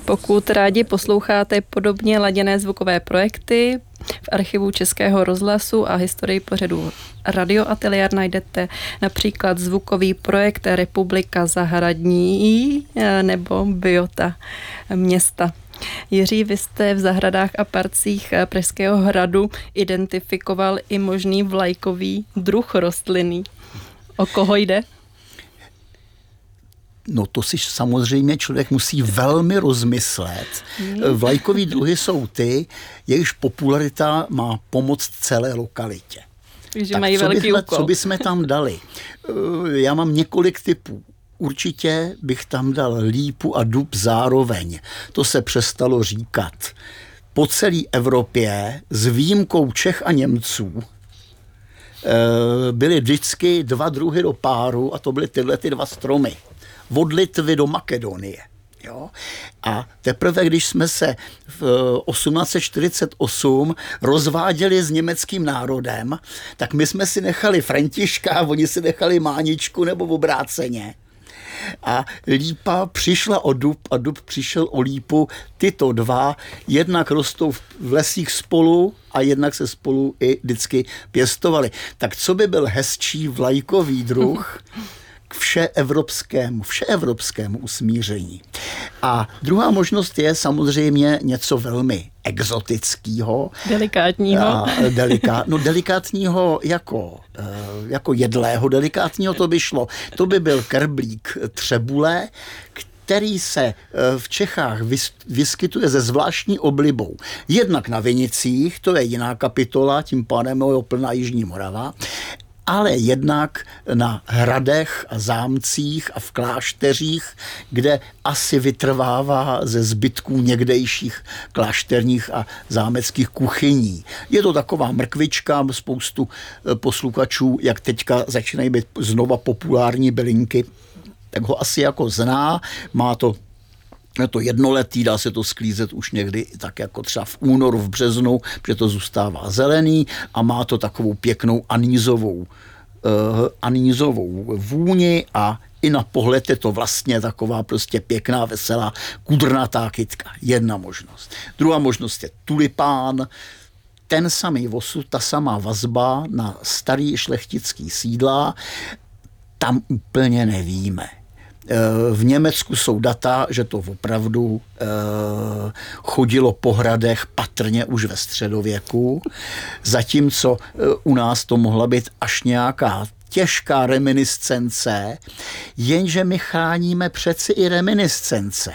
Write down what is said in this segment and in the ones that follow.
Pokud rádi posloucháte podobně laděné zvukové projekty, v archivu Českého rozhlasu a historii pořadu Radio Ateliér najdete například zvukový projekt Republika zahradní nebo Biota města. Jiří, vy jste v zahradách a parcích Pražského hradu identifikoval i možný vlajkový druh rostliny. O koho jde? No to si samozřejmě člověk musí velmi rozmyslet. Vlajkový druhy jsou ty, jejichž popularita má pomoct celé lokalitě. Takže tak mají velký úkol. Co bychom tam dali? Já mám několik typů. Určitě bych tam dal lípu a dub zároveň. To se přestalo říkat. Po celé Evropě s výjimkou Čech a Němců byly vždycky dva druhy do páru a to byly tyhle ty dva stromy. Od Litvy do Makedonie. Jo? A teprve, když jsme se v 1848 rozváděli s německým národem, tak my jsme si nechali Františka a oni si nechali Máničku nebo obráceně. A lípa přišla o dub a dub přišel o lípu. Tyto dva jednak rostou v lesích spolu a jednak se spolu i vždycky pěstovali. Tak co by byl hezčí vlajkový druh k všeevropskému usmíření. A druhá možnost je samozřejmě něco velmi exotického. Delikátního. Delikátního jako jedlého, delikátního to by šlo. To by byl kerblík třebule, který se v Čechách vyskytuje se zvláštní oblibou. Jednak na vinicích, to je jiná kapitola, tím pádem je plná Jižní Morava, ale jednak na hradech a zámcích a v klášteřích, kde asi vytrvává ze zbytků někdejších klášterních a zámeckých kuchyní. Je to taková mrkvička, spoustu posluchačů, jak teďka začínají být znova populární bylinky, tak ho asi jako zná, je to jednoletý, dá se to sklízet už někdy tak jako třeba v únoru, v březnu, protože to zůstává zelený a má to takovou pěknou anízovou vůni a i na pohled je to vlastně taková prostě pěkná, veselá, kudrnatá kytka. Jedna možnost. Druhá možnost je tulipán, ten samý osud, ta samá vazba na starý šlechtický sídla, tam úplně nevíme. V Německu jsou data, že to opravdu chodilo po hradech patrně už ve středověku, zatímco u nás to mohla být až nějaká těžká reminiscence, jenže my chráníme přeci i reminiscence.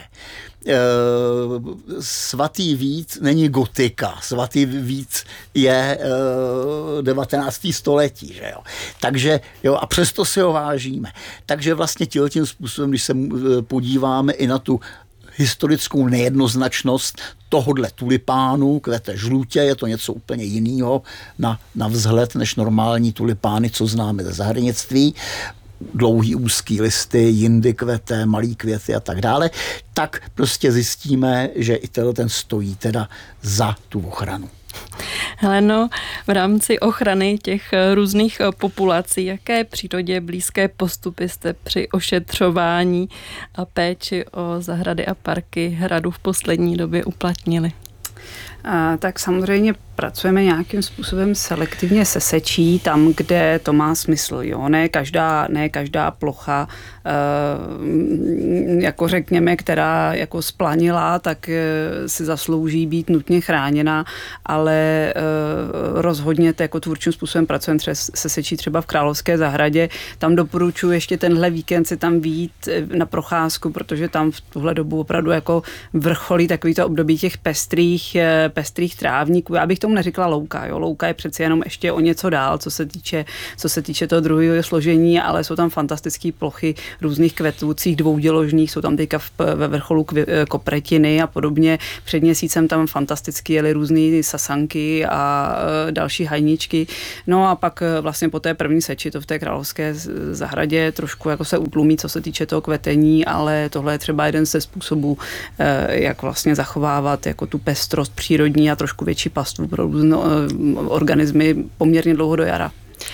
Svatý Vít není gotika, Svatý Vít je 19. století, že jo. Takže jo, a přesto si ho vážíme. Takže vlastně tím způsobem, když se podíváme i na tu historickou nejednoznačnost tohodle tulipánu, kvete žlutě, je to něco úplně jiného na vzhled než normální tulipány, co známe ze zahradnictví, dlouhý úzký listy, jindy kvete, malý květy a tak dále, tak prostě zjistíme, že i ten stojí teda za tu ochranu. Heleno, v rámci ochrany těch různých populací, jaké přírodě blízké postupy jste při ošetřování a péči o zahrady a parky hradu v poslední době uplatnili? Tak samozřejmě pracujeme nějakým způsobem selektivně se sečí tam, kde to má smysl. Jo? Ne každá plocha, jako řekněme, která jako splanila, tak si zaslouží být nutně chráněna, ale rozhodně jako tvůrčím způsobem pracujeme se sečí třeba v Královské zahradě. Tam doporučuji ještě tenhle víkend si tam vyjít na procházku, protože tam v tuhle dobu opravdu jako vrcholí takovýto období těch pestrých trávníků. Já bych tomu neřekla louka. Jo? Louka je přeci jenom ještě o něco dál, co se týče toho druhého složení, ale jsou tam fantastické plochy různých kvetoucích dvouděložných, jsou tam teďka ve vrcholu kopretiny a podobně. Před měsícem tam fantasticky jeli různý sasanky a další hajničky. No a pak vlastně po té první seči to v té Královské zahradě trošku jako se utlumí, co se týče toho kvetení, ale tohle je třeba jeden ze způsobů, jak vlastně zachovávat jako tu pestrost přírodní a trošku větší pastvu pro různé organismy poměrně dlouho do jara.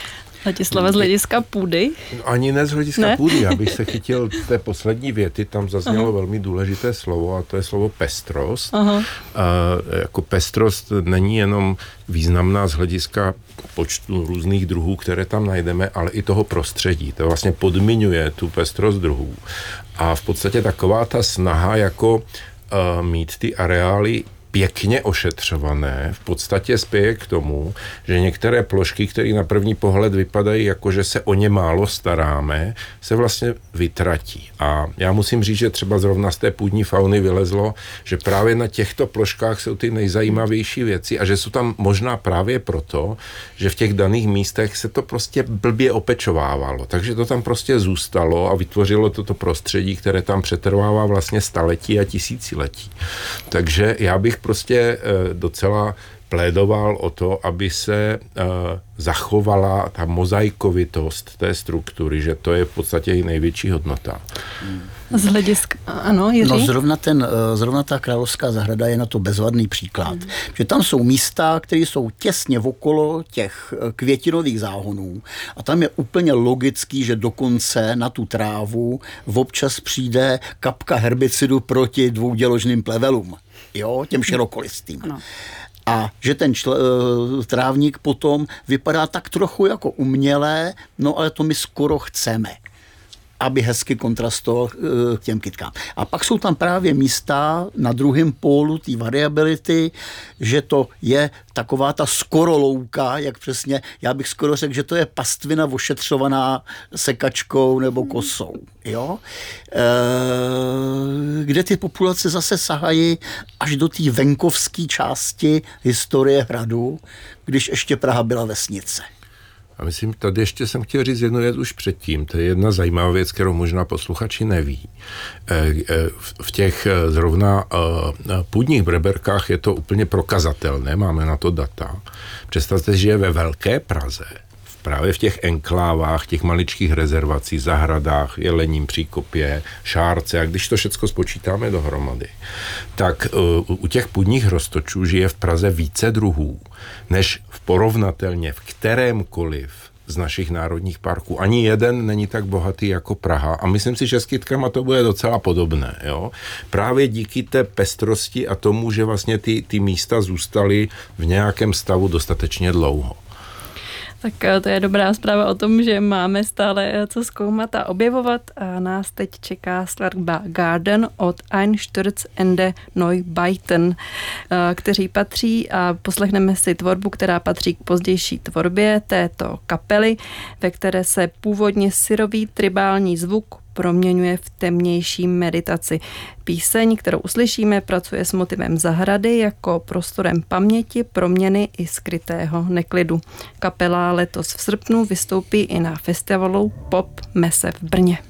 Ladislava, z hlediska půdy? Ani ne z hlediska půdy, já bych se chytil té poslední věty, tam zaznělo velmi důležité slovo a to je slovo pestrost. Jako pestrost není jenom významná z hlediska počtu různých druhů, které tam najdeme, ale i toho prostředí. To vlastně podmiňuje tu pestrost druhů. A v podstatě taková ta snaha jako mít ty areály pěkně ošetřované, v podstatě spěje k tomu, že některé plošky, které na první pohled vypadají jako, že se o ně málo staráme, se vlastně vytratí. A já musím říct, že třeba zrovna z té půdní fauny vylezlo, že právě na těchto ploškách jsou ty nejzajímavější věci a že jsou tam možná právě proto, že v těch daných místech se to prostě blbě opečovávalo. Takže to tam prostě zůstalo a vytvořilo toto prostředí, které tam přetrvává vlastně staletí a tisíciletí. Takže já bych prostě docela plédoval o to, aby se zachovala ta mozaikovitost té struktury, že to je v podstatě i největší hodnota. Z hlediska, ano, Jiří? No zrovna ta Královská zahrada je na to bezvadný příklad. Že tam jsou místa, které jsou těsně okolo těch květinových záhonů a tam je úplně logický, že dokonce na tu trávu občas přijde kapka herbicidu proti dvouděložným plevelům. Jo, těm širokolistým. Ano. A že ten trávník potom vypadá tak trochu jako umělé, no ale to my skoro chceme, aby hezky kontrastoval k těm kytkám. A pak jsou tam právě místa na druhém pólu té variability, že to je taková ta skoro louka, jak přesně, já bych skoro řekl, že to je pastvina ošetřovaná sekačkou nebo kosou. Jo? Kde ty populace zase sahají až do té venkovské části historie hradu, když ještě Praha byla vesnice. A myslím, tady ještě jsem chtěl říct jednu věc už předtím. To je jedna zajímavá věc, kterou možná posluchači neví. V těch zrovna půdních breberkách je to úplně prokazatelné, máme na to data. Představte, že je ve velké Praze, právě v těch enklávách, těch maličkých rezervacích, zahradách, Jelením příkopě, Šárce, a když to všecko spočítáme dohromady, tak u těch půdních roztočů žije v Praze více druhů, než v porovnatelně v kterémkoliv z našich národních parků. Ani jeden není tak bohatý jako Praha a myslím si, že s kytkama to bude docela podobné. Jo? Právě díky té pestrosti a tomu, že vlastně ty místa zůstaly v nějakém stavu dostatečně dlouho. Tak to je dobrá zpráva o tom, že máme stále co zkoumat a objevovat. A nás teď čeká skladba Garden od Einsturz Ende Neubauten, kteří patří, a poslechneme si tvorbu, která patří k pozdější tvorbě této kapely, ve které se původně syrový tribální zvuk proměňuje v temnější meditaci. Píseň, kterou uslyšíme, pracuje s motivem zahrady jako prostorem paměti, proměny i skrytého neklidu. Kapela letos v srpnu vystoupí i na festivalu Pop Messe v Brně.